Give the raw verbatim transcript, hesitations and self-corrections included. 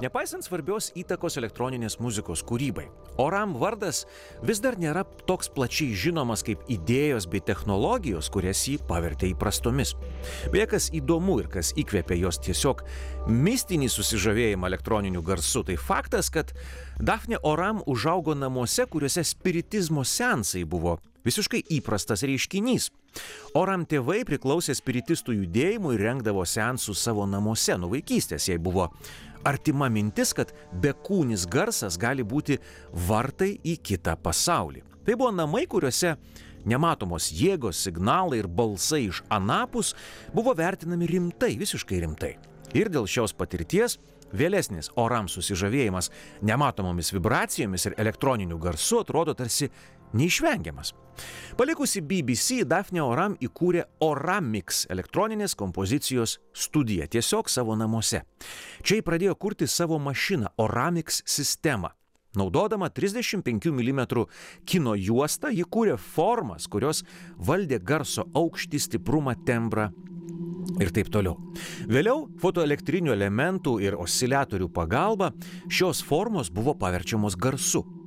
Nepaisant svarbios įtakos elektroninės muzikos kūrybai, Oram vardas vis dar nėra toks plačiai žinomas kaip idėjos bei technologijos, kurias jį pavertė įprastomis. Beje, kas įdomu ir kas įkvėpė jos tiesiog mistinį susižavėjimą elektroniniu garsu, tai faktas, kad Dafne Oram užaugo namuose, kuriuose spiritizmo seansai buvo visiškai įprastas reiškinys. Oram tėvai priklausė spiritistų judėjimui ir rengdavo seansus savo namuose nuo vaikystės. Jai buvo artima mintis, kad bekūnis garsas gali būti vartai į kitą pasaulį. Tai buvo namai, kuriuose nematomos jėgos, signalai ir balsai iš anapus buvo vertinami rimtai, visiškai rimtai. Ir dėl šios patirties vėlesnis Oram susižavėjimas nematomomis vibracijomis ir elektroniniu garsu atrodo tarsi neišvengiamas. Palikusi B B C, Dafne Oram įkūrė Oramix elektroninės kompozicijos studiją tiesiog savo namuose. Čia ji pradėjo kurti savo mašiną Oramix sistemą. Naudodama trisdešimt penkių milimetrų kino juostą, ji kūrė formas, kurios valdė garso aukštį, stiprumą, tembrą ir taip toliau. Vėliau fotoelektrinių elementų ir osciliatorių pagalba šios formos buvo paverčiamos garsu.